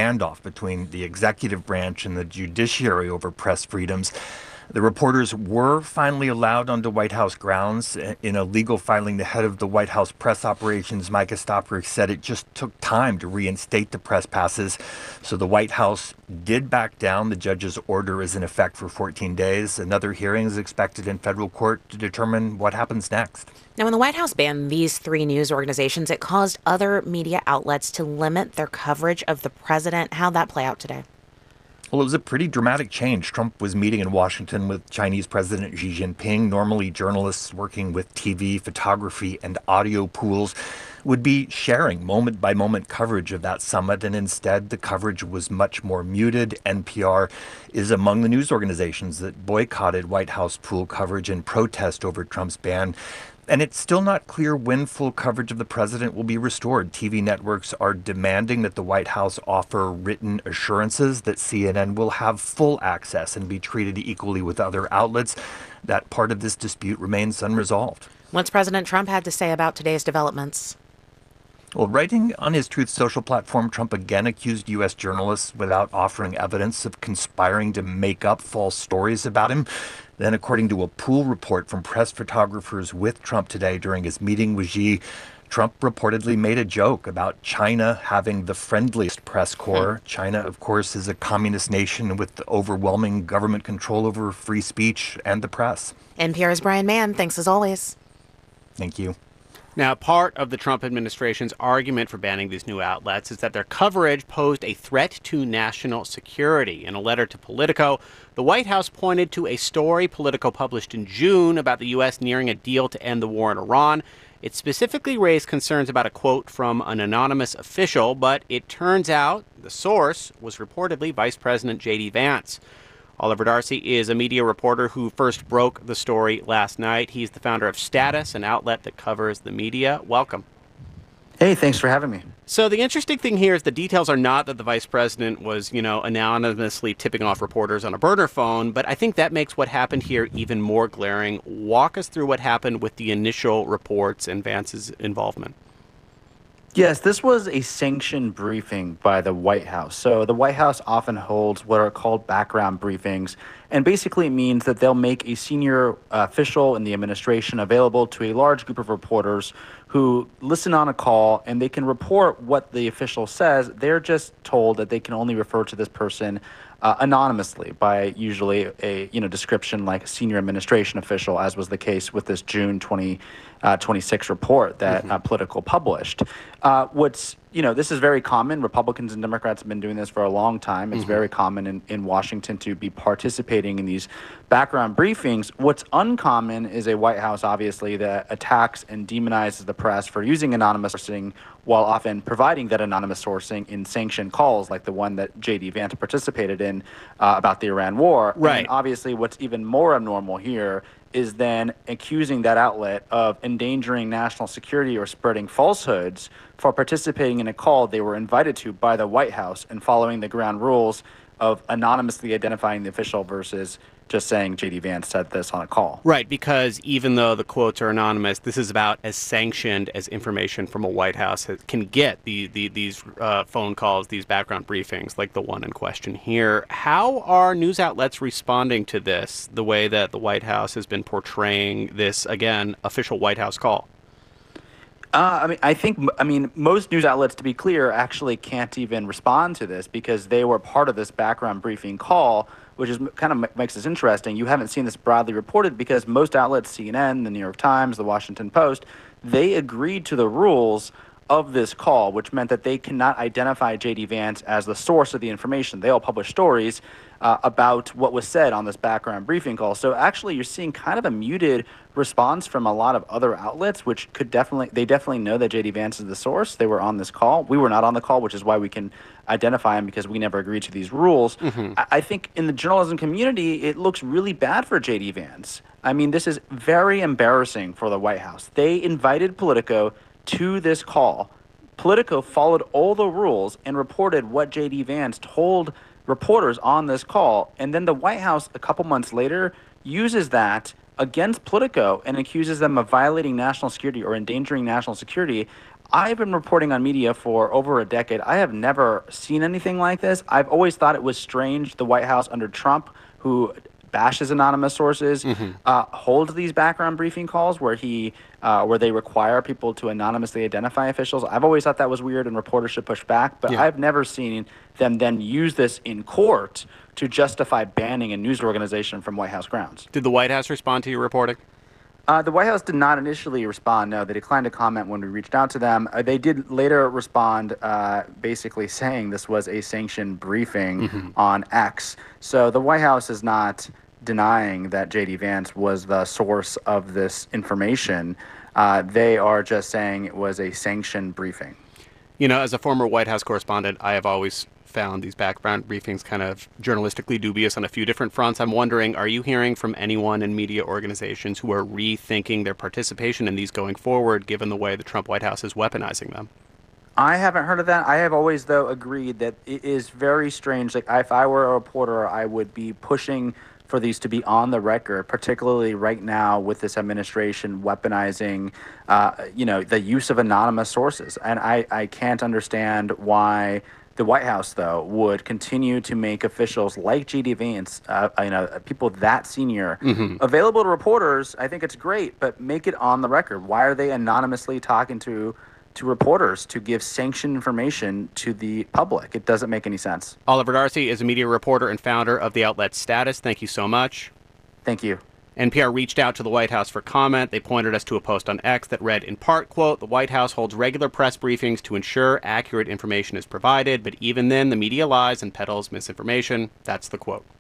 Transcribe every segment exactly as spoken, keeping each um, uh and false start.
standoff between the executive branch and the judiciary over press freedoms. The reporters were finally allowed onto White House grounds. In a legal filing, the head of the White House press operations, Micah Stopper, said it just took time to reinstate the press passes. So the White House did back down. The judge's order is in effect for fourteen days. Another hearing is expected in federal court to determine what happens next. Now, when the White House banned these three news organizations, it caused other media outlets to limit their coverage of the president. How'd that play out today? Well, it was a pretty dramatic change. Trump was meeting in Washington with Chinese President Xi Jinping. Normally, journalists working with T V, photography, and audio pools would be sharing moment-by-moment coverage of that summit, and instead the coverage was much more muted. N P R is among the news organizations that boycotted White House pool coverage in protest over Trump's ban. And it's still not clear when full coverage of the president will be restored. T V networks are demanding that the White House offer written assurances that C N N will have full access and be treated equally with other outlets. That part of this dispute remains unresolved. What's President Trump had to say about today's developments? Well, writing on his Truth Social platform, Trump again accused U S journalists without offering evidence of conspiring to make up false stories about him. Then, according to a pool report from press photographers with Trump today during his meeting with Xi, Trump reportedly made a joke about China having the friendliest press corps. China, of course, is a communist nation with overwhelming government control over free speech and the press. N P R's Brian Mann, thanks as always. Thank you. Now, part of the Trump administration's argument for banning these new outlets is that their coverage posed a threat to national security. In a letter to Politico, the White House pointed to a story Politico published in June about the U S nearing a deal to end the war in Iran. It specifically raised concerns about a quote from an anonymous official, but it turns out the source was reportedly Vice President J D. Vance. Oliver Darcy is a media reporter who first broke the story last night. He's the founder of Status, an outlet that covers the media. Welcome. Hey, thanks for having me. So the interesting thing here is the details are not that the vice president was, you know, anonymously tipping off reporters on a burner phone, but I think that makes what happened here even more glaring. Walk us through what happened with the initial reports and Vance's involvement. Yes, this was a sanctioned briefing by the White House. So the White House often holds what are called background briefings, and basically it means that they'll make a senior uh, official in the administration available to a large group of reporters who listen on a call, and they can report what the official says. They're just told that they can only refer to this person uh, anonymously by usually a you know description like a senior administration official, as was the case with this June twenty twenty-six report that mm-hmm. uh, Politico published. Uh, what's you know this is very common. Republicans and Democrats have been doing this for a long time. It's mm-hmm. very common in, in Washington to be participating in these background briefings. What's uncommon is a White House, obviously, that attacks and demonizes the press for using anonymous sourcing, while often providing that anonymous sourcing in sanctioned calls like the one that J D. Vance participated in uh, about the Iran war. Right. And obviously, what's even more abnormal here is then accusing that outlet of endangering national security or spreading falsehoods for participating in a call they were invited to by the White House and following the ground rules of anonymously identifying the official versus just saying J D. Vance said this on a call. Right, because even though the quotes are anonymous, this is about as sanctioned as information from a White House can get, the, the, these uh, phone calls, these background briefings, like the one in question here. How are news outlets responding to this, the way that the White House has been portraying this, again, official White House call? Uh, I mean, I think, I mean, most news outlets, to be clear, actually can't even respond to this because they were part of this background briefing call, which is kind of makes this interesting. You haven't seen this broadly reported because most outlets, C N N, the New York Times, the Washington Post, they agreed to the rules of this call, which meant that they cannot identify J D. Vance as the source of the information. They all publish stories uh, about what was said on this background briefing call. So actually, you're seeing kind of a muted response from a lot of other outlets, which could definitely, they definitely know that J D. Vance is the source. They were on this call. We were not on the call, which is why we can identify him because we never agreed to these rules. Mm-hmm. I, I think in the journalism community, it looks really bad for J D. Vance. I mean, this is very embarrassing for the White House. They invited Politico to this call. Politico followed all the rules and reported what J D. Vance told reporters on this call. And then the White House, a couple months later, uses that against Politico and accuses them of violating national security or endangering national security. I've been reporting on media for over a decade. I have never seen anything like this. I've always thought it was strange the White House under Trump, who bashes anonymous sources, mm-hmm. uh, holds these background briefing calls where he, uh, where they require people to anonymously identify officials. I've always thought that was weird and reporters should push back, but yeah. I've never seen them then use this in court to justify banning a news organization from White House grounds. Did the White House respond to your reporting? Uh, the White House did not initially respond. No, they declined to comment when we reached out to them. Uh, they did later respond, uh, basically saying this was a sanctioned briefing mm-hmm. on X. So the White House is not denying that J D. Vance was the source of this information. Uh, they are just saying it was a sanctioned briefing. You know, as a former White House correspondent, I have always found these background briefings kind of journalistically dubious on a few different fronts. I'm wondering, are you hearing from anyone in media organizations who are rethinking their participation in these going forward, given the way the Trump White House is weaponizing them? I haven't heard of that. I have always, though, agreed that it is very strange. Like, if I were a reporter, I would be pushing for these to be on the record, particularly right now with this administration weaponizing, uh, you know, the use of anonymous sources. And I, I can't understand why the White House, though, would continue to make officials like J D. Vance, uh, you know, people that senior, mm-hmm. available to reporters. I think it's great, but make it on the record. Why are they anonymously talking to to reporters to give sanctioned information to the public? It doesn't make any sense. Oliver Darcy is a media reporter and founder of the outlet Status. Thank you so much. Thank you. N P R reached out to the White House for comment. They pointed us to a post on X that read, in part, quote, "The White House holds regular press briefings to ensure accurate information is provided, but even then the media lies and peddles misinformation." That's the quote.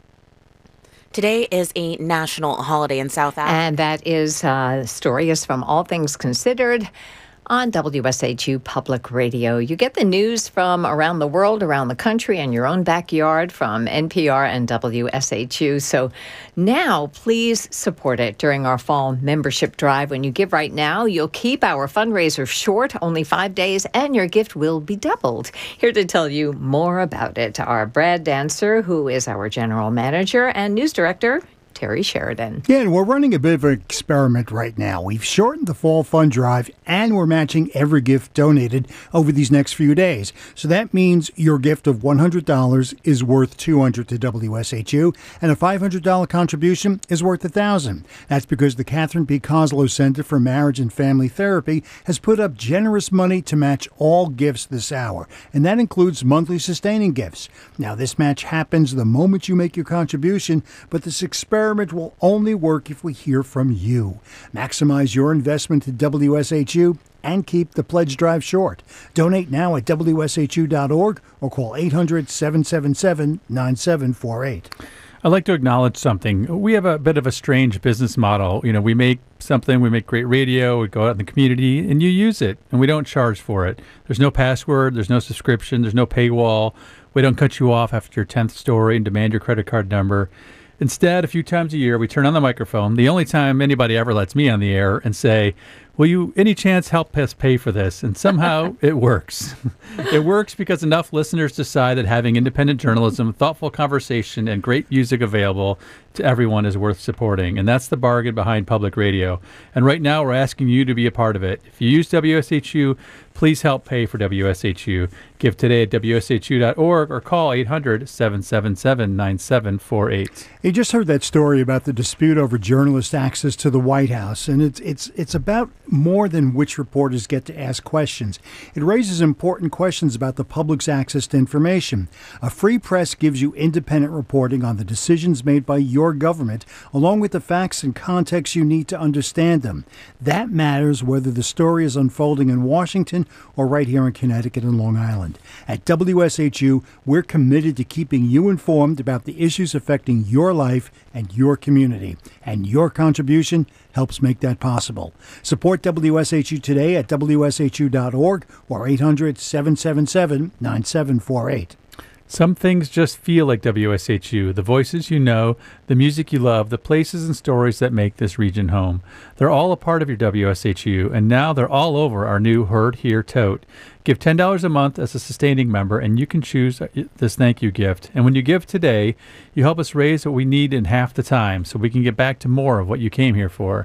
Today is a national holiday in South Africa. And that is, uh, the story is from All Things Considered on W S H U Public Radio. You get the news from around the world, around the country, and your own backyard from N P R and W S H U. So now, please support it during our fall membership drive. When you give right now, you'll keep our fundraiser short, only five days, and your gift will be doubled. Here to tell you more about it are Brad Dancer, who is our general manager, and news director, Terry Sheridan. Yeah, and we're running a bit of an experiment right now. We've shortened the fall fund drive, and we're matching every gift donated over these next few days. So that means your gift of one hundred dollars is worth two hundred dollars to W S H U, and a five hundred dollars contribution is worth one thousand dollars. That's because the Catherine B. Koslow Center for Marriage and Family Therapy has put up generous money to match all gifts this hour, and that includes monthly sustaining gifts. Now, this match happens the moment you make your contribution, but this experiment will only work if we hear from you. Maximize your investment to W S H U and keep the pledge drive short. Donate now at W S H U dot org or call eight hundred, seven seven seven, nine seven four eight. I'd like to acknowledge something. We have a bit of a strange business model. You know, we make something, we make great radio, we go out in the community, and you use it, and we don't charge for it. There's no password, there's no subscription, there's no paywall. We don't cut you off after your tenth story and demand your credit card number. Instead, a few times a year, we turn on the microphone, the only time anybody ever lets me on the air, and say, will you any chance help us pay for this? And somehow it works. It works because enough listeners decide that having independent journalism, thoughtful conversation, and great music available to everyone is worth supporting. And that's the bargain behind public radio. And right now, we're asking you to be a part of it. If you use W S H U, please help pay for W S H U. Give today at W S H U dot org or call eight hundred, seven seven seven, nine seven four eight. You just heard that story about the dispute over journalist access to the White House, and it's it's it's about more than which reporters get to ask questions. It raises important questions about the public's access to information. A free press gives you independent reporting on the decisions made by your government, along with the facts and context you need to understand them. That matters whether the story is unfolding in Washington or right here in Connecticut and Long Island. At W S H U, we're committed to keeping you informed about the issues affecting your life and your community, and your contribution helps make that possible. Support W S H U today at W S H U dot org or eight hundred, seven seven seven, nine seven four eight. Some things just feel like W S H U, the voices you know, the music you love, the places and stories that make this region home. They're all a part of your W S H U, and now they're all over our new Heard Here tote. Give ten dollars a month as a sustaining member, and you can choose this thank you gift. And when you give today, you help us raise what we need in half the time so we can get back to more of what you came here for.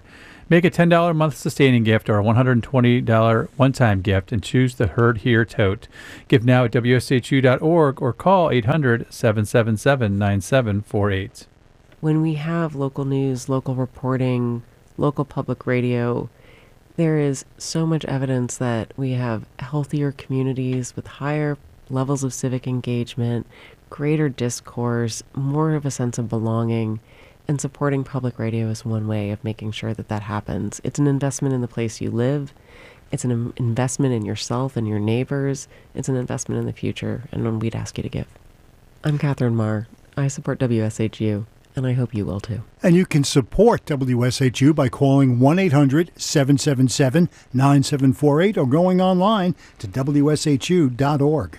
Make a ten dollars a month sustaining gift or a one hundred twenty dollars one-time gift and choose the Heard Here tote. Give now at W S H U dot org or call eight hundred, seven seven seven, nine seven four eight. When we have local news, local reporting, local public radio, there is so much evidence that we have healthier communities with higher levels of civic engagement, greater discourse, more of a sense of belonging, and supporting public radio is one way of making sure that that happens. It's an investment in the place you live. It's an im- investment in yourself and your neighbors. It's an investment in the future, and one we'd ask you to give. I'm Catherine Marr. I support W S H U, and I hope you will too. And you can support W S H U by calling one eight hundred, seven seven seven, nine seven four eight or going online to W S H U dot org.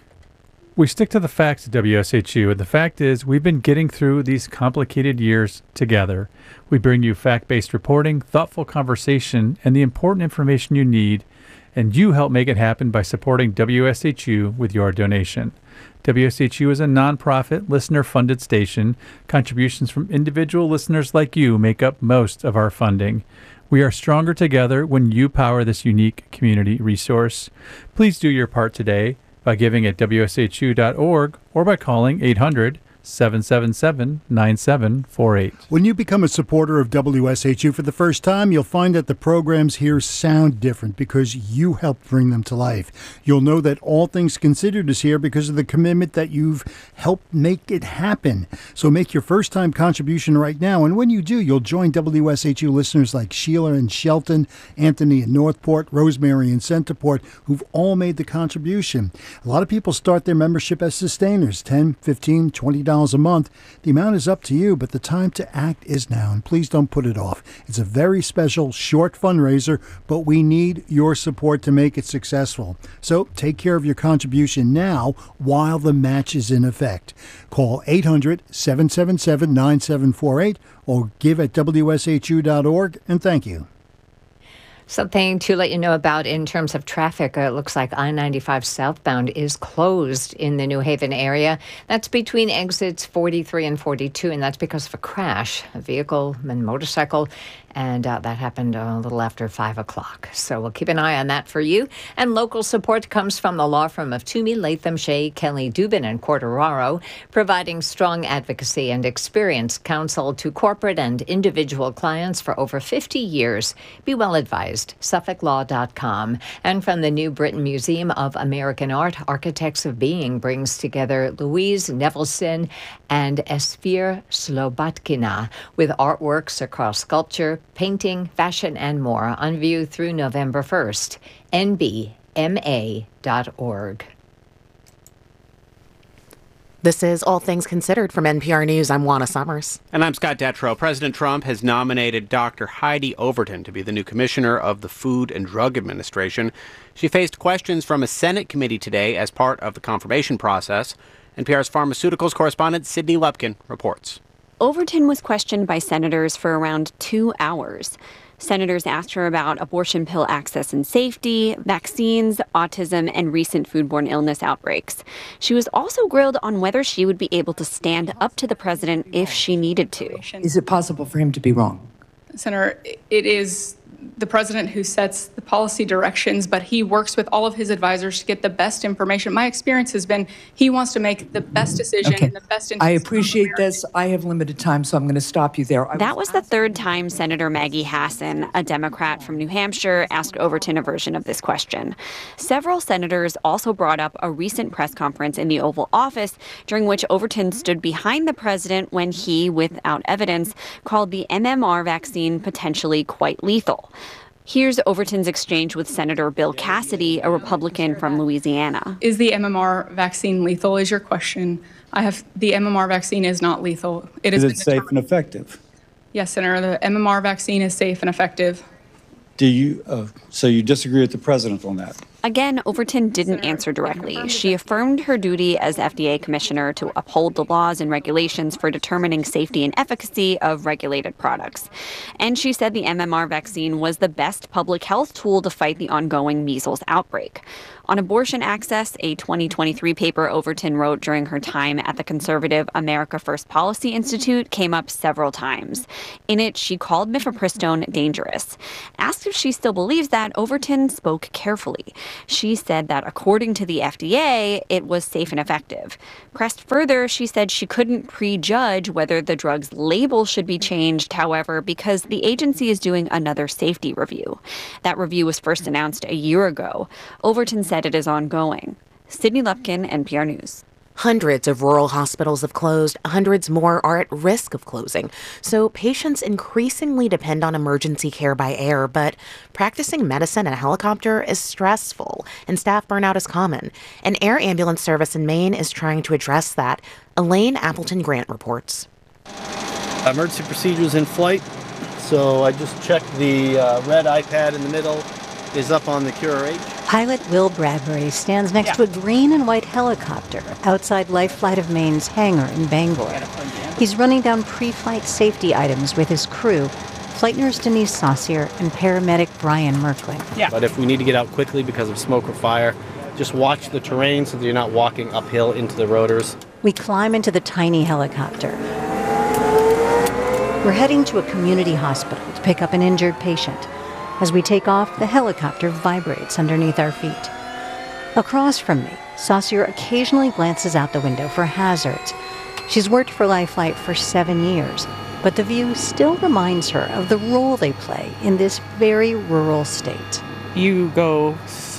We stick to the facts at W S H U, and the fact is we've been getting through these complicated years together. We bring you fact-based reporting, thoughtful conversation, and the important information you need, and you help make it happen by supporting W S H U with your donation. W S H U is a nonprofit, listener-funded station. Contributions from individual listeners like you make up most of our funding. We are stronger together when you power this unique community resource. Please do your part today by giving at W S H U dot org or by calling eight hundred, seven seven seven, nine seven four eight. When you become a supporter of W S H U for the first time, you'll find that the programs here sound different because you helped bring them to life. You'll know that All Things Considered is here because of the commitment that you've helped make it happen. So make your first-time contribution right now, and when you do, you'll join W S H U listeners like Sheila in Shelton, Anthony in Northport, Rosemary in Centerport, who've all made the contribution. A lot of people start their membership as sustainers, ten dollars, fifteen dollars, twenty dollars a month. The amount is up to you, but the time to act is now, and please don't put it off. It's a very special, short fundraiser, but we need your support to make it successful. So take care of your contribution now while the match is in effect. Call eight hundred, seven seven seven, nine seven four eight or give at W S H U dot org, and thank you. Something to let you know about in terms of traffic. Uh, it looks like I ninety-five southbound is closed in the New Haven area. That's between exits forty-three and forty-two, and that's because of a crash, a vehicle and motorcycle, and uh, that happened a little after five o'clock. So we'll keep an eye on that for you. And local support comes from the law firm of Toomey, Latham, Shea, Kelly, Dubin, and Quartararo, providing strong advocacy and experienced counsel to corporate and individual clients for over fifty years. Be well advised. Suffolk Law dot com. And from the New Britain Museum of American Art, Architects of Being brings together Louise Nevelson and Esfir Slobotkina with artworks across sculpture, painting, fashion, and more on view through November first. N B M A dot org. This is All Things Considered from N P R News. I'm Juana Summers. And I'm Scott Detrow. President Trump has nominated Doctor Heidi Overton to be the new commissioner of the Food and Drug Administration. She faced questions from a Senate committee today as part of the confirmation process. N P R's pharmaceuticals correspondent Sydney Lupkin reports. Overton was questioned by senators for around two hours. Senators asked her about abortion pill access and safety, vaccines, autism, and recent foodborne illness outbreaks. She was also grilled on whether she would be able to stand up to the president if she needed to. Is it possible for him to be wrong? Senator, it is the president who sets the policy directions, but he works with all of his advisors to get the best information. My experience has been he wants to make the best decision Okay. in the best interest I of appreciate Americans. this. I have limited time, so I'm going to stop you there. I That was the third time Senator Maggie Hassan, a Democrat from New Hampshire, asked Overton a version of this question. Several senators also brought up a recent press conference in the Oval Office during which Overton stood behind the president when he, without evidence, called the M M R vaccine potentially quite lethal. Here's Overton's exchange with Senator Bill Cassidy, a Republican from Louisiana. Is the M M R vaccine lethal is your question. I have the M M R vaccine is not lethal. It Is has it been safe determined- and effective? Yes, Senator, the M M R vaccine is safe and effective. Do you, uh, so you disagree with the president on that? Again, Overton didn't answer directly. She affirmed her duty as F D A commissioner to uphold the laws and regulations for determining safety and efficacy of regulated products. And she said the M M R vaccine was the best public health tool to fight the ongoing measles outbreak. On abortion access, a twenty twenty-three paper Overton wrote during her time at the conservative America First Policy Institute came up several times. In it, she called mifepristone dangerous. Asked if she still believes that, Overton spoke carefully. She said that according to the F D A, it was safe and effective. Pressed further, she said she couldn't prejudge whether the drug's label should be changed, however, because the agency is doing another safety review. That review was first announced a year ago. Overton said it is ongoing. Sydney Lupkin, N P R News. Hundreds of rural hospitals have closed. Hundreds more are at risk of closing. So patients increasingly depend on emergency care by air, but practicing medicine in a helicopter is stressful, and staff burnout is common. An air ambulance service in Maine is trying to address that. Elaine Appleton Grant reports. Emergency procedures in flight. So I just checked the uh, red iPad in the middle is up on the Q R H. Pilot Will Bradbury stands next yeah. to a green and white helicopter outside Life Flight of Maine's hangar in Bangor. He's running down pre-flight safety items with his crew, flight nurse Denise Saucier and paramedic Brian Merklin. Yeah. But if we need to get out quickly because of smoke or fire, just watch the terrain so that you're not walking uphill into the rotors. We climb into the tiny helicopter. We're heading to a community hospital to pick up an injured patient. As we take off, the helicopter vibrates underneath our feet. Across from me, Saucier occasionally glances out the window for hazards. She's worked for Life Flight for seven years, but the view still reminds her of the role they play in this very rural state. You go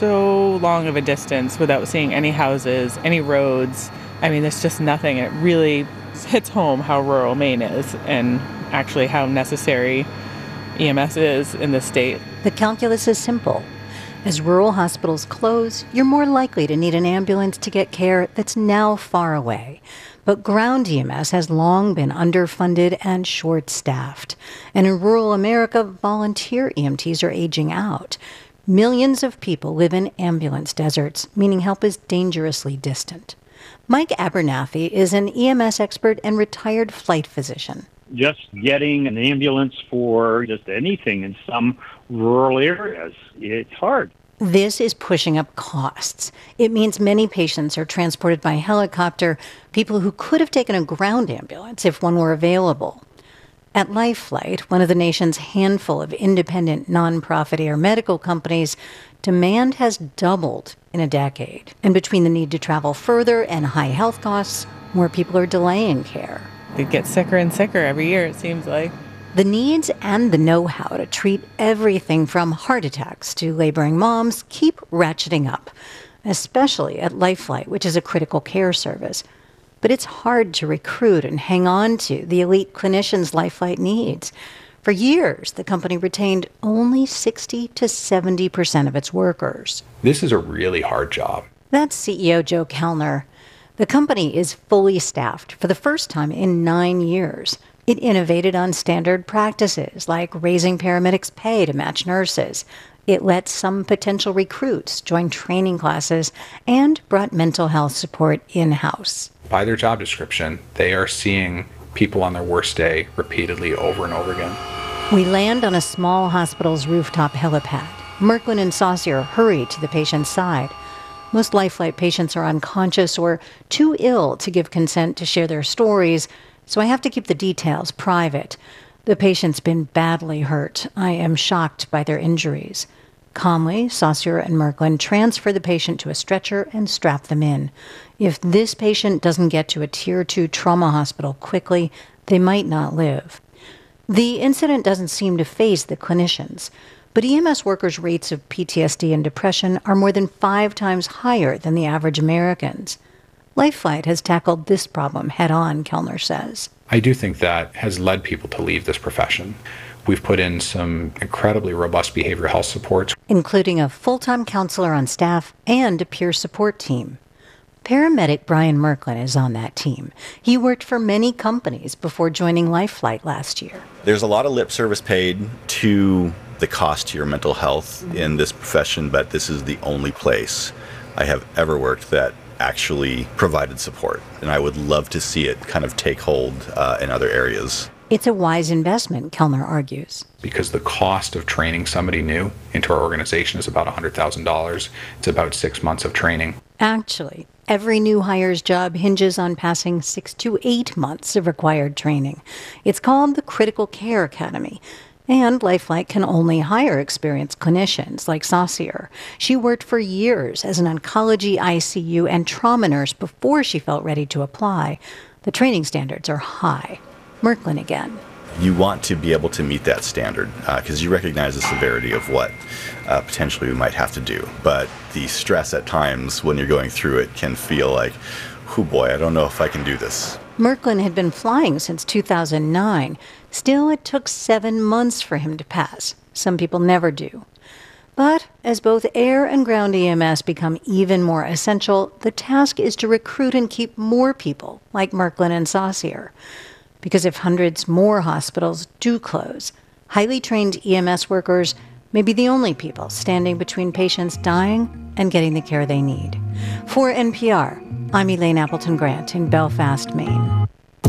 so long of a distance without seeing any houses, any roads. I mean, there's just nothing. It really hits home how rural Maine is and actually how necessary E M S is in this state. The calculus is simple. As rural hospitals close, you're more likely to need an ambulance to get care that's now far away. But ground E M S has long been underfunded and short-staffed. And in rural America, volunteer E M Ts are aging out. Millions of people live in ambulance deserts, meaning help is dangerously distant. Mike Abernathy is an E M S expert and retired flight physician. Just getting an ambulance for just anything in some rural areas, it's hard. This is pushing up costs. It means many patients are transported by helicopter, people who could have taken a ground ambulance if one were available. At Life Flight, one of the nation's handful of independent nonprofit air medical companies, demand has doubled in a decade. And between the need to travel further and high health costs, more people are delaying care. They get sicker and sicker every year, it seems like. The needs and the know-how to treat everything from heart attacks to laboring moms keep ratcheting up, especially at Life Flight, which is a critical care service. But it's hard to recruit and hang on to the elite clinicians Life Flight needs. For years, the company retained only sixty to seventy percent of its workers. This is a really hard job. That's C E O Joe Kellner. The company is fully staffed for the first time in nine years. It innovated on standard practices like raising paramedics' pay to match nurses. It let some potential recruits join training classes and brought mental health support in-house. By their job description, they are seeing people on their worst day repeatedly over and over again. We land on a small hospital's rooftop helipad. Merklin and Saucier hurry to the patient's side. Most Life Flight patients are unconscious or too ill to give consent to share their stories, so I have to keep the details private. The patient's been badly hurt. I am shocked by their injuries. Calmly, Saucier and Merklin transfer the patient to a stretcher and strap them in. If this patient doesn't get to a Tier two trauma hospital quickly, they might not live. The incident doesn't seem to faze the clinicians. But E M S workers' rates of P T S D and depression are more than five times higher than the average Americans. Life Flight has tackled this problem head-on, Kellner says. I do think that has led people to leave this profession. We've put in some incredibly robust behavioral health supports, including a full-time counselor on staff and a peer support team. Paramedic Brian Merklin is on that team. He worked for many companies before joining Life Flight last year. There's a lot of lip service paid to the cost to your mental health in this profession, but this is the only place I have ever worked that actually provided support. And I would love to see it kind of take hold uh, in other areas. It's a wise investment, Kellner argues. Because the cost of training somebody new into our organization is about one hundred thousand dollars. It's about six months of training. Actually, every new hire's job hinges on passing six to eight months of required training. It's called the Critical Care Academy. And LifeFlight can only hire experienced clinicians like Saucier. She worked for years as an oncology, I C U, and trauma nurse before she felt ready to apply. The training standards are high. Merklin again. You want to be able to meet that standard because uh, you recognize the severity of what uh, potentially we might have to do. But the stress at times when you're going through it can feel like, oh boy, I don't know if I can do this. Merklin had been flying since two thousand nine. Still, it took seven months for him to pass. Some people never do. But as both air and ground E M S become even more essential, the task is to recruit and keep more people like Merklin and Saucier. Because if hundreds more hospitals do close, highly trained E M S workers may be the only people standing between patients dying and getting the care they need. For N P R, I'm Elaine Appleton Grant in Belfast, Maine.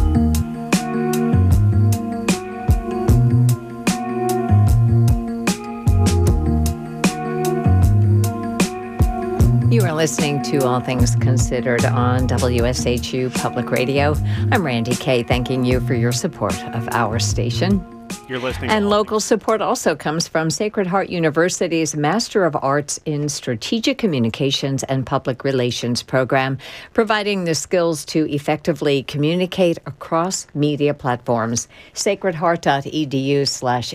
You are listening to All Things Considered on W S H U Public Radio. I'm Randy Kay, thanking you for your support of our station. You're listening. And local support also comes from Sacred Heart University's Master of Arts in Strategic Communications and Public Relations program, providing the skills to effectively communicate across media platforms. sacredheart.edu slash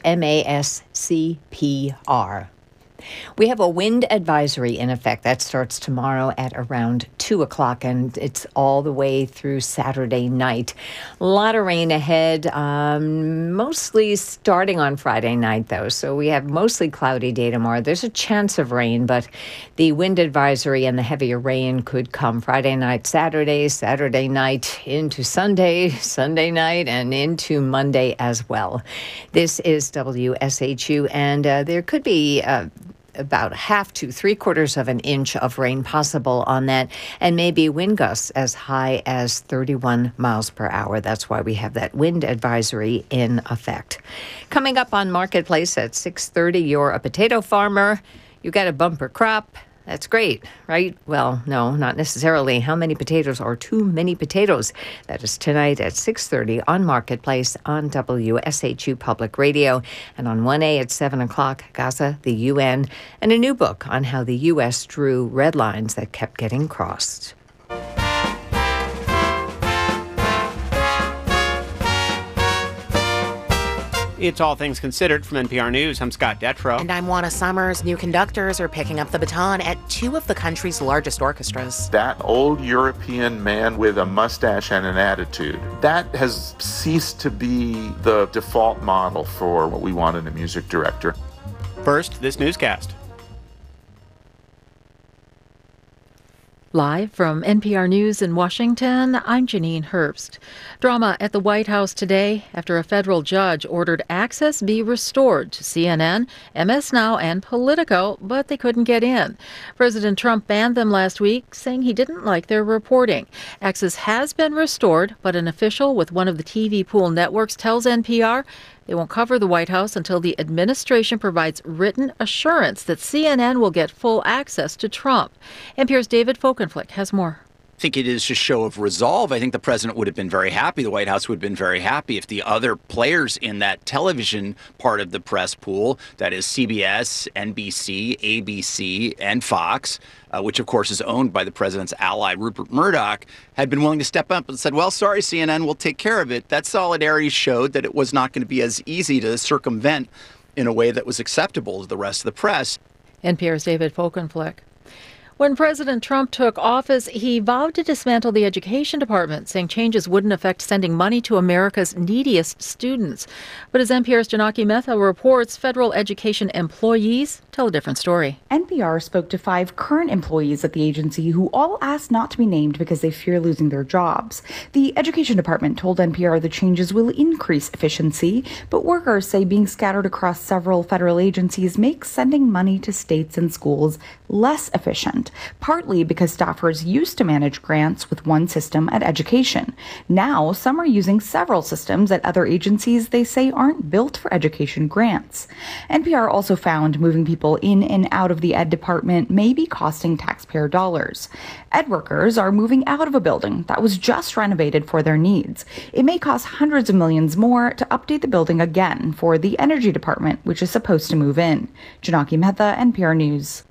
MASCPR. We have a wind advisory in effect. That starts tomorrow at around two o'clock, and it's all the way through Saturday night. A lot of rain ahead, um, mostly starting on Friday night, though. So we have mostly cloudy day tomorrow. There's a chance of rain, but the wind advisory and the heavier rain could come Friday night, Saturday, Saturday night, into Sunday, Sunday night, and into Monday as well. This is W S H U, and uh, there could be Uh, about half to three quarters of an inch of rain possible on that, and maybe wind gusts as high as thirty-one miles per hour. That's why we have that wind advisory in effect. Coming up on Marketplace at six thirty, you're a potato farmer. You got a bumper crop. That's great, right? Well, no, not necessarily. How many potatoes are too many potatoes? That is tonight at six thirty on Marketplace on W S H U Public Radio. And on one A at seven o'clock, Gaza, the U N, and a new book on how the U S drew red lines that kept getting crossed. It's All Things Considered from N P R News. I'm Scott Detrow. And I'm Juana Summers. New conductors are picking up the baton at two of the country's largest orchestras. That old European man with a mustache and an attitude, that has ceased to be the default model for what we want in a music director. First, this newscast. Live from N P R News in Washington, I'm Janine Herbst. Drama at the White House today after a federal judge ordered access be restored to C N N, M S Now, and Politico, but they couldn't get in. President Trump banned them last week, saying he didn't like their reporting. Access has been restored, but an official with one of the T V pool networks tells N P R they won't cover the White House until the administration provides written assurance that C N N will get full access to Trump. N P R's David Folkenflik has more. I think it is a show of resolve. I think the president would have been very happy. The White House would have been very happy if the other players in that television part of the press pool, that is C B S, N B C, A B C, and Fox, uh, which of course is owned by the president's ally, Rupert Murdoch, had been willing to step up and said, well, sorry, C N N, we'll take care of it. That solidarity showed that it was not going to be as easy to circumvent in a way that was acceptable to the rest of the press. N P R's David Folkenflik. When President Trump took office, he vowed to dismantle the education department, saying changes wouldn't affect sending money to America's neediest students. But as N P R's Janaki Mehta reports, federal education employees tell a different story. N P R spoke to five current employees at the agency who all asked not to be named because they fear losing their jobs. The education department told N P R the changes will increase efficiency, but workers say being scattered across several federal agencies makes sending money to states and schools less efficient, partly because staffers used to manage grants with one system at education. Now, some are using several systems at other agencies they say aren't built for education grants. N P R also found moving people in and out of the ed department may be costing taxpayer dollars. Ed workers are moving out of a building that was just renovated for their needs. It may cost hundreds of millions more to update the building again for the energy department, which is supposed to move in. Janaki Mehta, N P R News.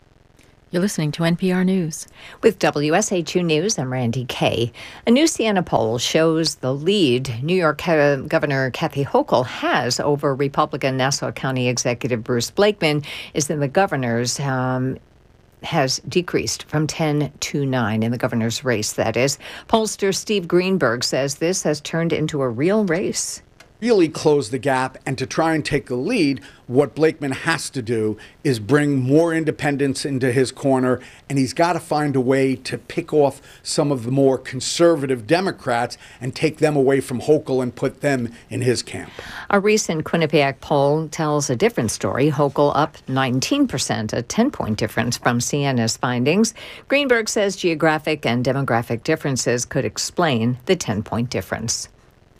You're listening to N P R News. With W S H U News, I'm Randy Kay. A new Siena poll shows the lead New York uh, Governor Kathy Hochul has over Republican Nassau County Executive Bruce Blakeman is in the governor's um, has decreased from ten to nine in the governor's race, that is. Pollster Steve Greenberg says this has turned into a real race. Really close the gap and to try and take the lead, what Blakeman has to do is bring more independents into his corner, and he's got to find a way to pick off some of the more conservative Democrats and take them away from Hochul and put them in his camp. A recent Quinnipiac poll tells a different story. Hochul up nineteen percent, a ten-point difference from Siena's findings. Greenberg says geographic and demographic differences could explain the ten-point difference.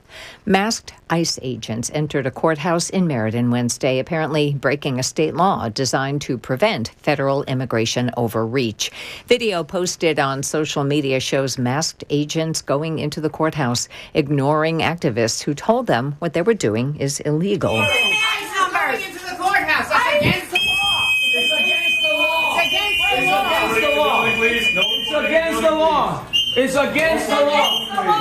Masked ICE agents entered a courthouse in Meriden Wednesday, apparently breaking a state law designed to prevent federal immigration overreach. Video posted on social media shows masked agents going into the courthouse, ignoring activists who told them what they were doing is illegal. Into the courthouse. That's against the law. It's against the law. It's against the law. It's against the law. It's against the law.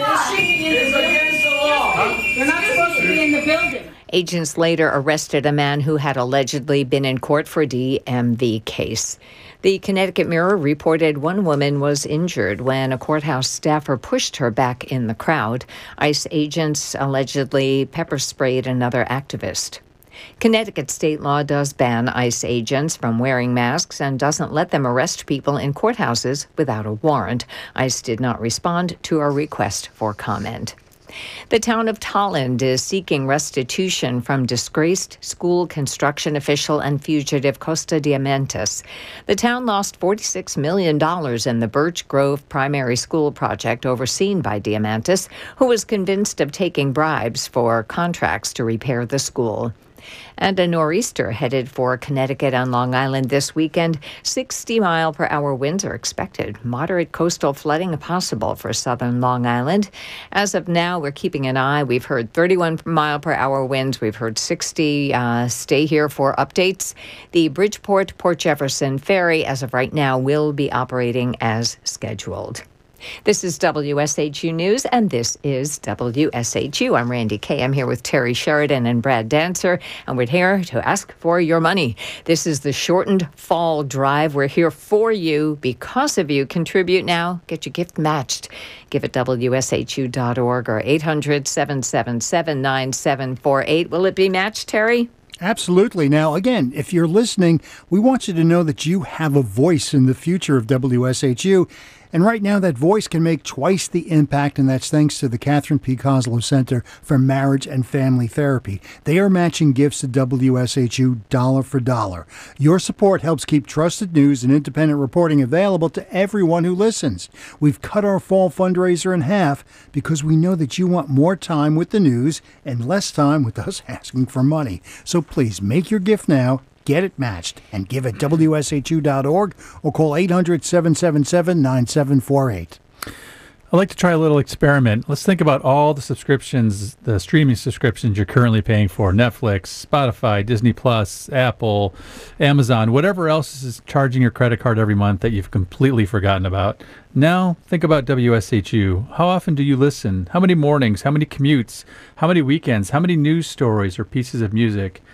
It's against the law. You're not supposed to be in the building. Agents later arrested a man who had allegedly been in court for a D M V case. The Connecticut Mirror reported one woman was injured when a courthouse staffer pushed her back in the crowd. ICE agents allegedly pepper sprayed another activist. Connecticut state law does ban ICE agents from wearing masks and doesn't let them arrest people in courthouses without a warrant. ICE did not respond to our request for comment. The town of Tolland is seeking restitution from disgraced school construction official and fugitive Costa Diamantis. The town lost forty-six million dollars in the Birch Grove primary school project overseen by Diamantis, who was convinced of taking bribes for contracts to repair the school. And a nor'easter headed for Connecticut and Long Island this weekend. sixty mile per hour winds are expected. Moderate coastal flooding possible for southern Long Island. As of now, we're keeping an eye. We've heard thirty-one mile per hour winds. We've heard sixty. Uh, stay here for updates. The Bridgeport Port Jefferson ferry, as of right now, will be operating as scheduled. This is W S H U News, and this is W S H U. I'm Randy Kay. I'm here with Terry Sheridan and Brad Dancer, and we're here to ask for your money. This is the shortened fall drive. We're here for you, because of you. Contribute now. Get your gift matched. Give at W S H U dot org or eight hundred, seven seven seven, nine seven four eight. Will it be matched, Terry? Absolutely. Now, again, if you're listening, we want you to know that you have a voice in the future of W S H U. And right now, that voice can make twice the impact, and that's thanks to the Catherine P. Kozlow Center for Marriage and Family Therapy. They are matching gifts to W S H U dollar for dollar. Your support helps keep trusted news and independent reporting available to everyone who listens. We've cut our fall fundraiser in half because we know that you want more time with the news and less time with us asking for money. So please make your gift now. Get it matched and give at W S H U dot org or call eight hundred, seven seven seven, nine seven four eight. I'd like to try a little experiment. Let's think about all the subscriptions, the streaming subscriptions you're currently paying for. Netflix, Spotify, Disney Plus, Apple, Amazon, whatever else is charging your credit card every month that you've completely forgotten about. Now, think about W S H U. How often do you listen? How many mornings? How many commutes? How many weekends? How many news stories or pieces of music?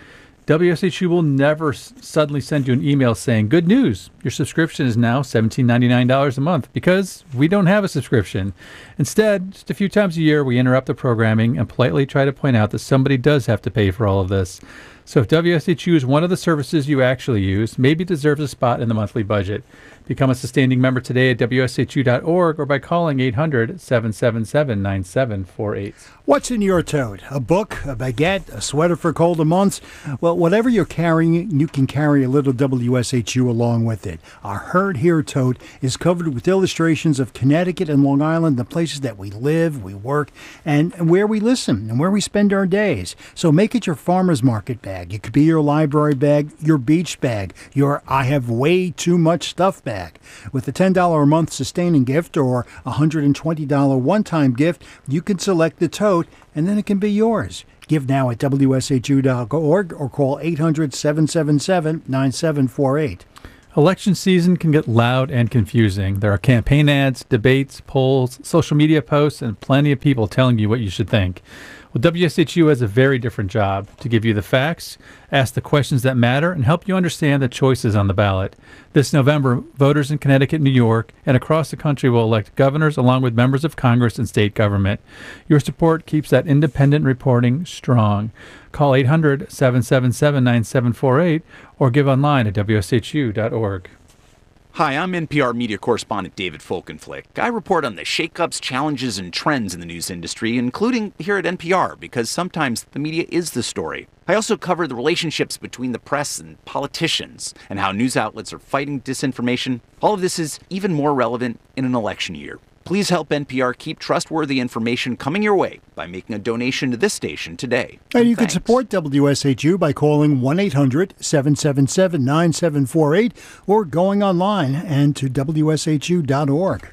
W S H U will never s- suddenly send you an email saying, good news, your subscription is now one thousand seven hundred ninety-nine dollars a month, because we don't have a subscription. Instead, just a few times a year, we interrupt the programming and politely try to point out that somebody does have to pay for all of this. So if W S H U is one of the services you actually use, maybe it deserves a spot in the monthly budget. Become a sustaining member today at W S H U dot org or by calling eight hundred, seven seven seven, nine seven four eight. What's in your tote? A book, a baguette, a sweater for colder months? Well, whatever you're carrying, you can carry a little W S H U along with it. Our Heard Here tote is covered with illustrations of Connecticut and Long Island, the places that we live, we work, and where we listen and where we spend our days. So make it your farmer's market bag. It could be your library bag, your beach bag, your I have way too much stuff bag. With a ten dollars a month sustaining gift or a one hundred twenty dollars one-time gift, you can select the tote, and then it can be yours. Give now at W S H U dot org or call eight hundred, seven seven seven, nine seven four eight. Election season can get loud and confusing. There are campaign ads, debates, polls, social media posts, and plenty of people telling you what you should think. Well, W S H U has a very different job: to give you the facts, ask the questions that matter, and help you understand the choices on the ballot. This November, voters in Connecticut, New York, and across the country will elect governors along with members of Congress and state government. Your support keeps that independent reporting strong. Call eight hundred, seven seven seven, nine seven four eight or give online at W S H U dot org. Hi, I'm N P R media correspondent David Folkenflik. I report on the shakeups, challenges, and trends in the news industry, including here at N P R, because sometimes the media is the story. I also cover the relationships between the press and politicians and how news outlets are fighting disinformation. All of this is even more relevant in an election year. Please help N P R keep trustworthy information coming your way by making a donation to this station today. And you Thanks. can support W S H U by calling one eight hundred, seven seven seven, nine seven four eight or going online and to W S H U dot org.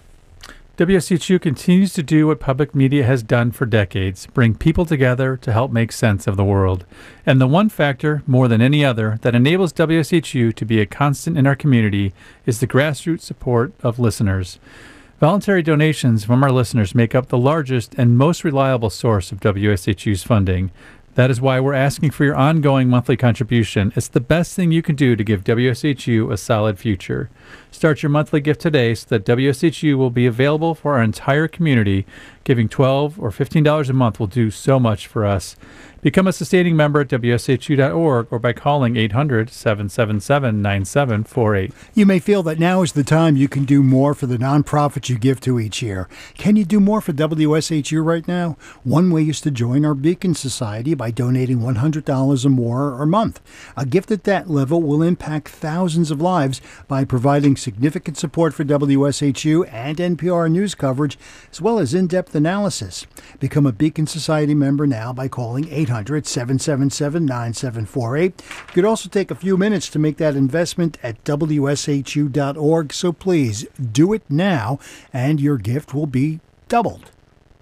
W S H U continues to do what public media has done for decades: bring people together to help make sense of the world. And the one factor, more than any other, that enables W S H U to be a constant in our community is the grassroots support of listeners. Voluntary donations from our listeners make up the largest and most reliable source of W S H U's funding. That is why we're asking for your ongoing monthly contribution. It's the best thing you can do to give W S H U a solid future. Start your monthly gift today so that W S H U will be available for our entire community. Giving twelve dollars or fifteen dollars a month will do so much for us. Become a sustaining member at W S H U dot org or by calling eight hundred, seven seven seven, nine seven four eight. You may feel that now is the time you can do more for the nonprofits you give to each year. Can you do more for W S H U right now? One way is to join our Beacon Society by donating one hundred dollars or more a month. A gift at that level will impact thousands of lives by providing significant support for W S H U and N P R news coverage, as well as in-depth analysis. Become a Beacon Society member now by calling eight hundred, seven seven seven, nine seven four eight. You could also take a few minutes to make that investment at W S H U dot org, so please do it now, and your gift will be doubled.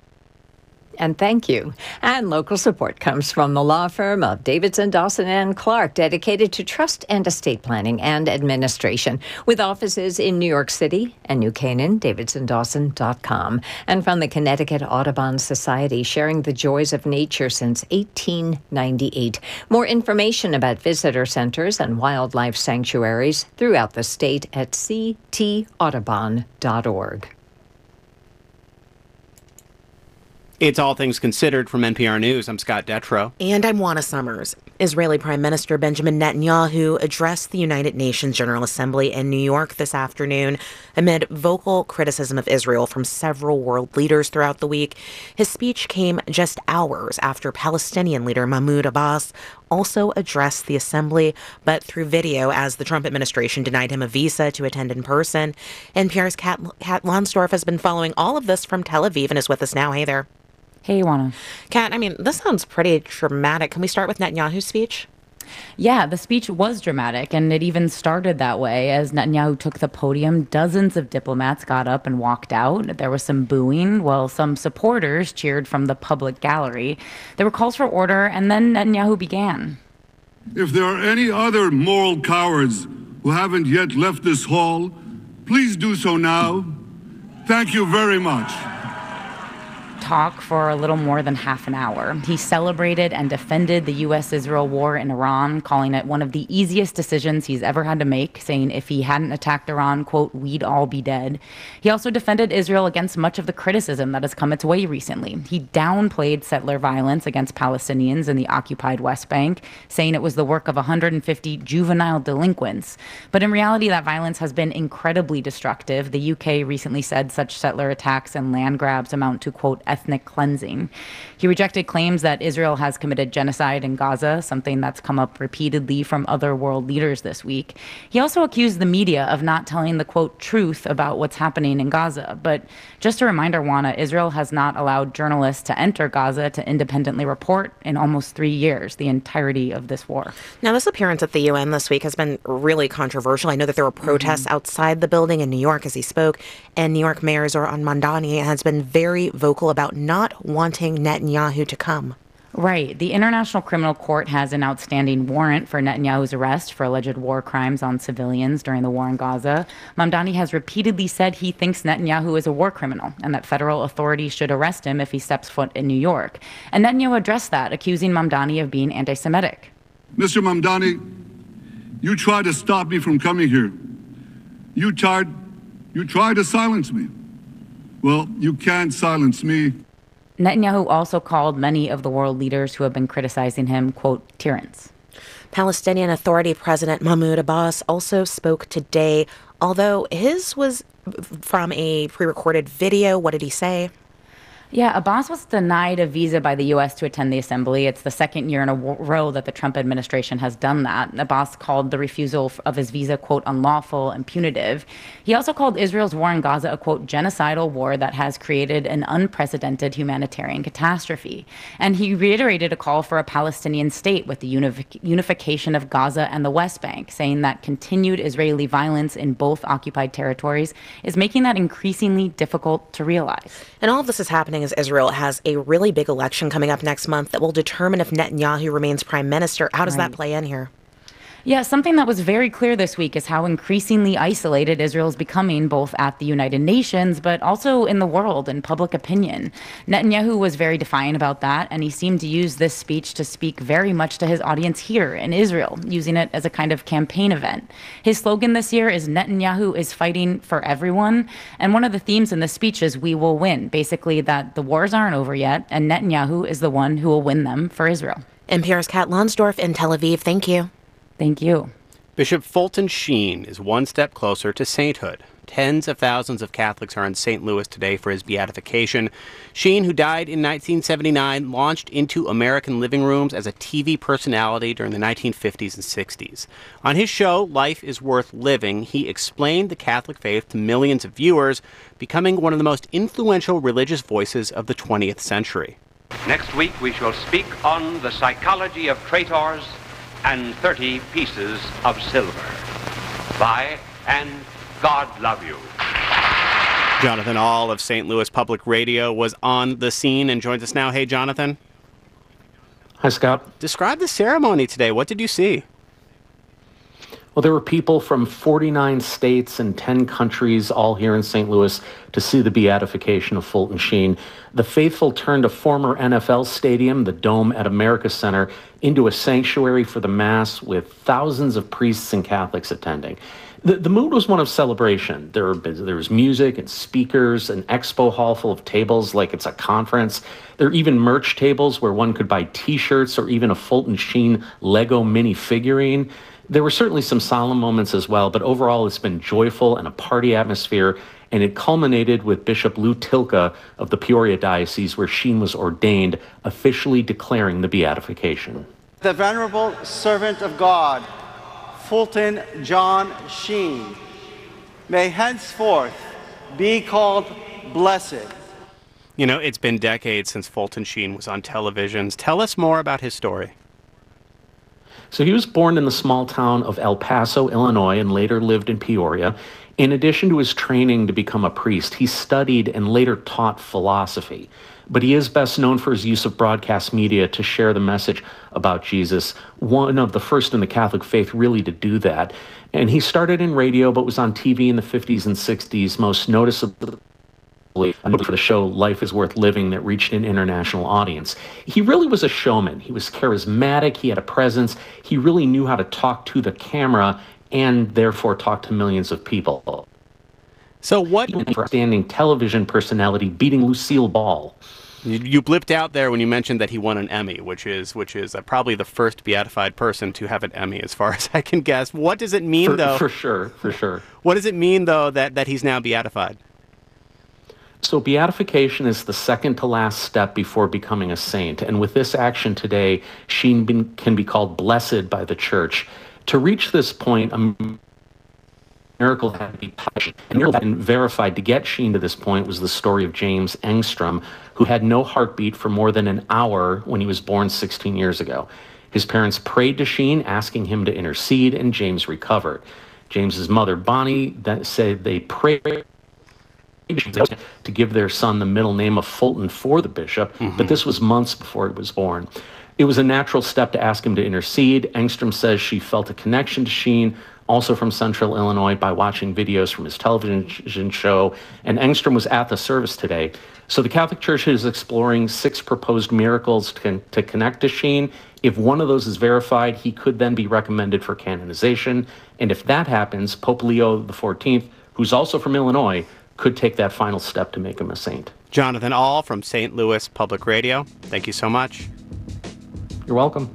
And thank you. And local support comes from the law firm of Davidson, Dawson and Clark, dedicated to trust and estate planning and administration, with offices in New York City and New Canaan, davidson dawson dot com. And from the Connecticut Audubon Society, sharing the joys of nature since eighteen ninety-eight. More information about visitor centers and wildlife sanctuaries throughout the state at c t audubon dot org. It's All Things Considered from N P R News. I'm Scott Detrow. And I'm Juana Summers. Israeli Prime Minister Benjamin Netanyahu addressed the United Nations General Assembly in New York this afternoon amid vocal criticism of Israel from several world leaders throughout the week. His speech came just hours after Palestinian leader Mahmoud Abbas also addressed the assembly, but through video, as the Trump administration denied him a visa to attend in person. N P R's Kat, Kat Lonsdorf has been following all of this from Tel Aviv and is with us now. Hey there. Hey, Juana. Kat, I mean, this sounds pretty dramatic. Can we start with Netanyahu's speech? Yeah, the speech was dramatic, and it even started that way. As Netanyahu took the podium, dozens of diplomats got up and walked out. There was some booing, while some supporters cheered from the public gallery. There were calls for order, and then Netanyahu began. If there are any other moral cowards who haven't yet left this hall, please do so now. Thank you very much. talk for a little more than half an hour. He celebrated and defended the U S Israel war in Iran, calling it one of the easiest decisions he's ever had to make, saying if he hadn't attacked Iran, quote, we'd all be dead. He also defended Israel against much of the criticism that has come its way recently. He downplayed settler violence against Palestinians in the occupied West Bank, saying it was the work of one hundred fifty juvenile delinquents. But in reality, that violence has been incredibly destructive. The U K recently said such settler attacks and land grabs amount to, quote, ethnic cleansing. He rejected claims that Israel has committed genocide in Gaza, something that's come up repeatedly from other world leaders this week. He also accused the media of not telling the, quote, truth about what's happening in Gaza. But just a reminder, Juana, Israel has not allowed journalists to enter Gaza to independently report in almost three years, the entirety of this war. Now, this appearance at the U N this week has been really controversial. I know that there were protests mm-hmm. outside the building in New York as he spoke, and New York Mayor Zohran Mamdani has been very vocal about not wanting Netanyahu to come. Right. The International Criminal Court has an outstanding warrant for Netanyahu's arrest for alleged war crimes on civilians during the war in Gaza. Mamdani has repeatedly said he thinks Netanyahu is a war criminal and that federal authorities should arrest him if he steps foot in New York. And Netanyahu addressed that, accusing Mamdani of being anti-Semitic. Mister Mamdani, you tried to stop me from coming here. You tried, you tried to silence me. Well, you can't silence me. Netanyahu also called many of the world leaders who have been criticizing him, quote, tyrants. Palestinian Authority President Mahmoud Abbas also spoke today, although his was from a pre-recorded video. What did he say? Yeah, Abbas was denied a visa by the U S to attend the assembly. It's the second year in a row that the Trump administration has done that. Abbas called the refusal of his visa, quote, unlawful and punitive. He also called Israel's war in Gaza a, quote, genocidal war that has created an unprecedented humanitarian catastrophe. And he reiterated a call for a Palestinian state with the unific- unification of Gaza and the West Bank, saying that continued Israeli violence in both occupied territories is making that increasingly difficult to realize. And all of this is happening as Israel has a really big election coming up next month that will determine if Netanyahu remains prime minister. How does Right. that play in here? Yeah, something that was very clear this week is how increasingly isolated Israel is becoming, both at the United Nations, but also in the world and public opinion. Netanyahu was very defiant about that, and he seemed to use this speech to speak very much to his audience here in Israel, using it as a kind of campaign event. His slogan this year is Netanyahu is fighting for everyone, and one of the themes in the speech is we will win, basically that the wars aren't over yet, and Netanyahu is the one who will win them for Israel. N P R's Kat Lonsdorf in Tel Aviv. Thank you. Thank you. Bishop Fulton Sheen is one step closer to sainthood. Tens of thousands of Catholics are in Saint Louis today for his beatification. Sheen, who died in nineteen seventy-nine, launched into American living rooms as a T V personality during the nineteen fifties and sixties. On his show, Life is Worth Living, he explained the Catholic faith to millions of viewers, becoming one of the most influential religious voices of the twentieth century. Next week, we shall speak on the psychology of traitors and thirty pieces of silver. Bye, and God love you. Jonathan Ahl of Saint Louis Public Radio was on the scene and joins us now. Hey, Jonathan. Hi, Scott. Describe the ceremony today. What did you see? Well, there were people from forty-nine states and ten countries all here in Saint Louis to see the beatification of Fulton Sheen. The faithful turned a former N F L stadium, the Dome at America Center, into a sanctuary for the Mass with thousands of priests and Catholics attending. The, the mood was one of celebration. There, there was music and speakers, an expo hall full of tables like it's a conference. There are even merch tables where one could buy T-shirts or even a Fulton Sheen Lego mini figurine. There were certainly some solemn moments as well, but overall it's been joyful and a party atmosphere, and it culminated with Bishop Lou Tilka of the Peoria Diocese, where Sheen was ordained, officially declaring the beatification. The venerable servant of God, Fulton John Sheen, may henceforth be called blessed. You know, it's been decades since Fulton Sheen was on televisions. Tell us more about his story. So he was born in the small town of El Paso, Illinois, and later lived in Peoria. In addition to his training to become a priest, he studied and later taught philosophy. But he is best known for his use of broadcast media to share the message about Jesus, one of the first in the Catholic faith really to do that. And he started in radio, but was on T V in the fifties and sixties, most noticeably for the show Life is Worth Living that reached an international audience. He really was a showman. He was charismatic. He had a presence. He really knew how to talk to the camera and therefore talk to millions of people. So what... Outstanding television personality beating Lucille Ball. You, you blipped out there when you mentioned that he won an Emmy, which is which is uh, probably the first beatified person to have an Emmy, as far as I can guess. What does it mean, for, though? For sure, for sure. What does it mean, though, that, that he's now beatified? So beatification is the second to last step before becoming a saint. And with this action today, Sheen been, can be called blessed by the church. To reach this point, a miracle had to be touched. And miracle had been verified. To get Sheen to this point was the story of James Engstrom, who had no heartbeat for more than an hour when he was born sixteen years ago. His parents prayed to Sheen, asking him to intercede, and James recovered. James's mother, Bonnie, that said they prayed to give their son the middle name of Fulton for the bishop, mm-hmm. but this was months before he was born. It was a natural step to ask him to intercede. Engstrom says she felt a connection to Sheen, also from Central Illinois, by watching videos from his television show, and Engstrom was at the service today. So the Catholic Church is exploring six proposed miracles to, to connect to Sheen. If one of those is verified, he could then be recommended for canonization, and if that happens, Pope Leo the fourteenth, who's also from Illinois, could take that final step to make him a saint. Jonathan Ahl from Saint Louis Public Radio, thank you so much. You're welcome.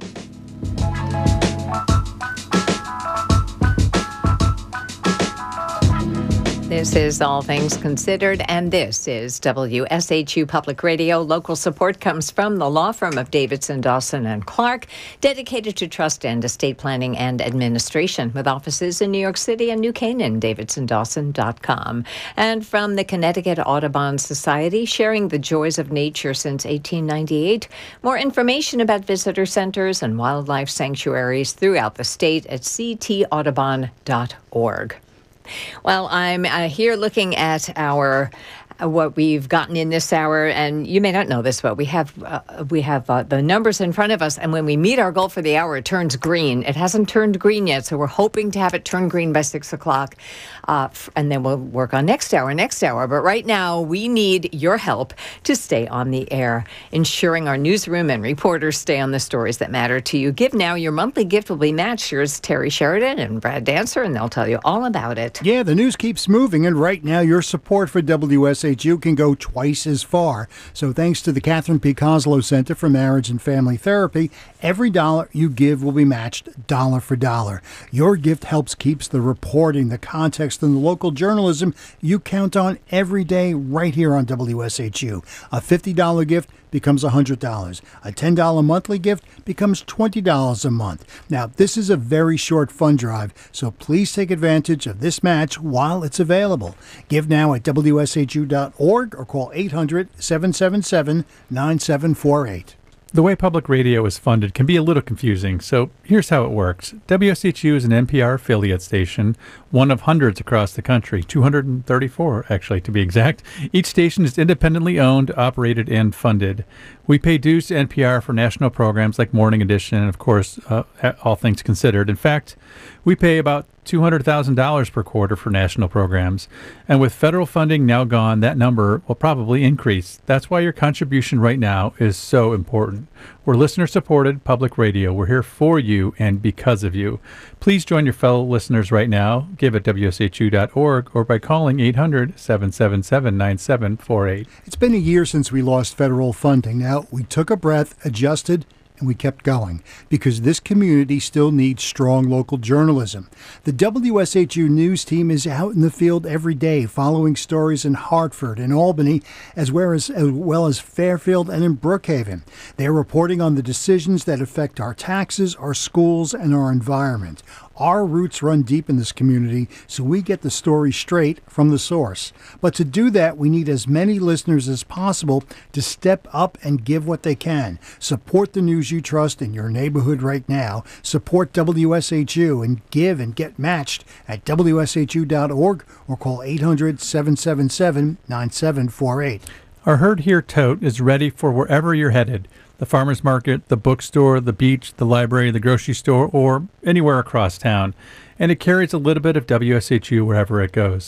This is All Things Considered, and this is W S H U Public Radio. Local support comes from the law firm of Davidson, Dawson and Clark, dedicated to trust and estate planning and administration, with offices in New York City and New Canaan, davidson dawson dot com. And from the Connecticut Audubon Society, sharing the joys of nature since eighteen ninety-eight. More information about visitor centers and wildlife sanctuaries throughout the state at c t audubon dot org. Well, I'm uh, here looking at our uh, what we've gotten in this hour, and you may not know this, but we have uh, we have uh, the numbers in front of us, and when we meet our goal for the hour, it turns green. It hasn't turned green yet, so we're hoping to have it turn green by six o'clock, uh, f- and then we'll work on next hour, next hour. But right now, we need your help to stay on the air, ensuring our newsroom and reporters stay on the stories that matter to you. Give now. Your monthly gift will be matched. Here's Terry Sheridan and Brad Dancer, and they'll tell you all about it. Yeah, the news keeps moving, and right now your support for W S H U can go twice as far. So thanks to the Catherine P. Koslow Center for Marriage and Family Therapy, every dollar you give will be matched dollar for dollar. Your gift helps keeps the reporting, the context, and the local journalism you count on every day right here on W S H U. A fifty dollars gift becomes one hundred dollars. A ten dollars monthly gift becomes twenty dollars a month. Now, this is a very short fund drive, so please take advantage of this match while it's available. Give now at W S H U dot org or call eight hundred, seven seven seven, nine seven four eight. The way public radio is funded can be a little confusing, so here's how it works. W S H U is an N P R affiliate station, one of hundreds across the country, two hundred thirty-four actually to be exact. Each station is independently owned, operated, and funded. We pay dues to N P R for national programs like Morning Edition and, of course, uh, All Things Considered. In fact, we pay about two hundred thousand dollars per quarter for national programs. And with federal funding now gone, that number will probably increase. That's why your contribution right now is so important. We're listener-supported public radio. We're here for you and because of you. Please join your fellow listeners right now. Give at W S H U dot org or by calling eight hundred, seven seven seven, nine seven four eight. It's been a year since we lost federal funding. Now, we took a breath, adjusted, and we kept going because this community still needs strong local journalism. The W S H U News team is out in the field every day following stories in Hartford and Albany, as well as, as well as Fairfield and in Brookhaven. They're reporting on the decisions that affect our taxes, our schools, and our environment. Our roots run deep in this community, so we get the story straight from the source. But to do that, we need as many listeners as possible to step up and give what they can. Support the news you trust in your neighborhood right now. Support W S H U and give and get matched at W S H U dot org or call eight hundred, seven seven seven, nine seven four eight. Our Heard Here tote is ready for wherever you're headed. The farmer's market, the bookstore, the beach, the library, the grocery store, or anywhere across town. And it carries a little bit of W S H U wherever it goes.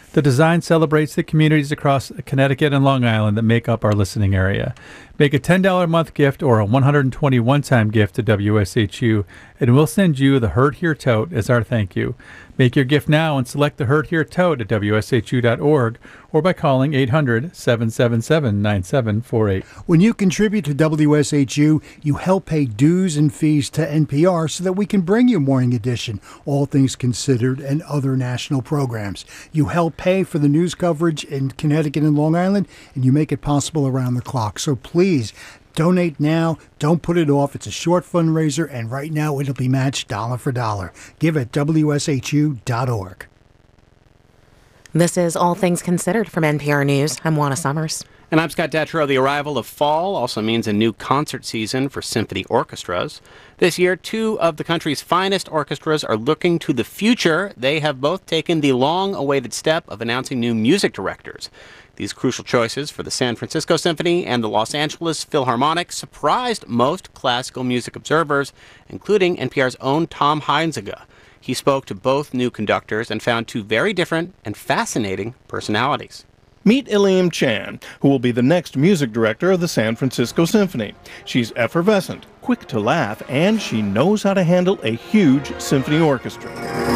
The design celebrates the communities across Connecticut and Long Island that make up our listening area. Make a ten dollars a month gift or a one hundred twenty dollars one-time gift to W S H U, and we'll send you the Heard Here Tote as our thank you. Make your gift now and select the Heard Here Tote at W S H U dot org or by calling eight hundred, seven seven seven, nine seven four eight. When you contribute to W S H U, you help pay dues and fees to N P R so that we can bring you Morning Edition, All Things Considered, and other national programs. You help pay for the news coverage in Connecticut and Long Island, and you make it possible around the clock. So please, donate now. Don't put it off. It's a short fundraiser, and right now it'll be matched dollar for dollar. Give at W S H U dot org. This is All Things Considered from N P R News. I'm Juana Summers. And I'm Scott Detrow. The arrival of fall also means a new concert season for symphony orchestras. This year, two of the country's finest orchestras are looking to the future. They have both taken the long-awaited step of announcing new music directors. These crucial choices for the San Francisco Symphony and the Los Angeles Philharmonic surprised most classical music observers, including N P R's own Tom Heinzega. He spoke to both new conductors and found two very different and fascinating personalities. Meet Iliam Chan, who will be the next music director of the San Francisco Symphony. She's effervescent, quick to laugh, and she knows how to handle a huge symphony orchestra.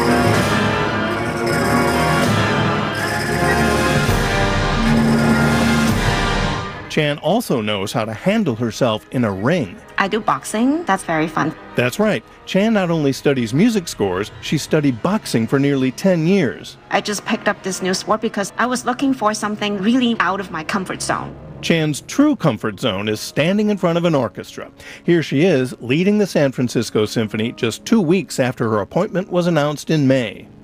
Chan also knows how to handle herself in a ring. I do boxing. That's very fun. That's right. Chan not only studies music scores, she studied boxing for nearly ten years. I just picked up this new sport because I was looking for something really out of my comfort zone. Chan's true comfort zone is standing in front of an orchestra. Here she is, leading the San Francisco Symphony just two weeks after her appointment was announced in May.